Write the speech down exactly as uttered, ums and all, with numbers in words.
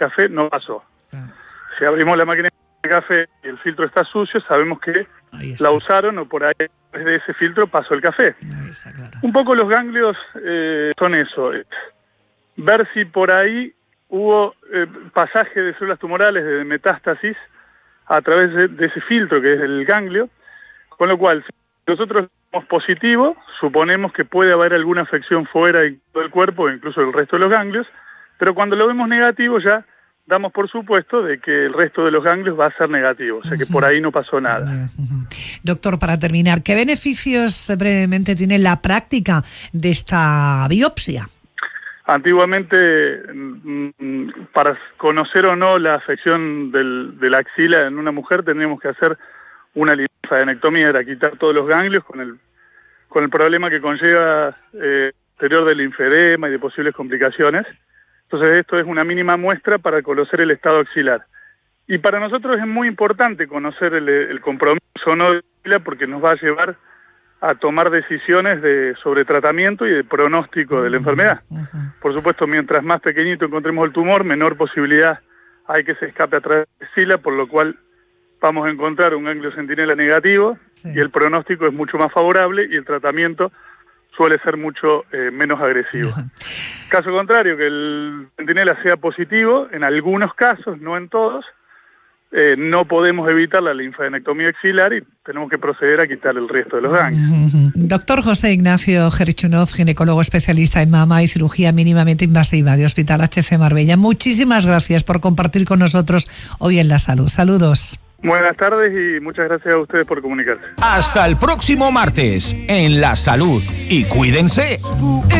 café no pasó. Si abrimos la máquina de café y el filtro está sucio, sabemos que la usaron o por ahí desde ese filtro pasó el café. Está, claro. Un poco los ganglios eh, son eso, eh, ver si por ahí hubo eh, pasaje de células tumorales de metástasis a través de, de ese filtro que es el ganglio, con lo cual si nosotros somos positivos, suponemos que puede haber alguna afección fuera del cuerpo, incluso del resto de los ganglios, pero cuando lo vemos negativo ya damos por supuesto de que el resto de los ganglios va a ser negativo, o sea que por ahí no pasó nada. Doctor, para terminar, ¿qué beneficios brevemente tiene la práctica de esta biopsia? Antiguamente, para conocer o no la afección del, de la axila en una mujer, tendríamos que hacer una linfadenectomía, era quitar todos los ganglios con el, con el problema que conlleva eh, exterior del linfedema y de posibles complicaciones. Entonces esto es una mínima muestra para conocer el estado axilar. Y para nosotros es muy importante conocer el, el compromiso o no de la axila porque nos va a llevar a tomar decisiones de sobre tratamiento y de pronóstico de la enfermedad. Por supuesto, mientras más pequeñito encontremos el tumor, menor posibilidad hay que se escape a través de la axila, por lo cual vamos a encontrar un ganglio centinela negativo, sí. Y el pronóstico es mucho más favorable y el tratamiento suele ser mucho eh, menos agresivo. Caso contrario, que el centinela sea positivo, en algunos casos, no en todos, eh, no podemos evitar la linfadenectomía axilar y tenemos que proceder a quitar el resto de los ganglios. Uh-huh. Doctor José Ignacio Gerchunov, ginecólogo especialista en mama y cirugía mínimamente invasiva de Hospital H C Marbella. Muchísimas gracias por compartir con nosotros hoy en La Salud. Saludos. Buenas tardes y muchas gracias a ustedes por comunicarse. Hasta el próximo martes en La Salud y cuídense.